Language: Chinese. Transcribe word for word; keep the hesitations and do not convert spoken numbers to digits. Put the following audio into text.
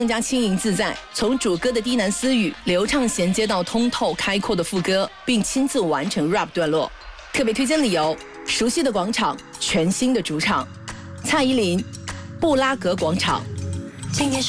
更加轻盈自在，从主歌的低喃私语流畅衔接到通透开阔的副歌，并亲自完成 rap 段落。特别推荐理由：熟悉的广场，全新的主场，蔡依林，布拉格广场。今年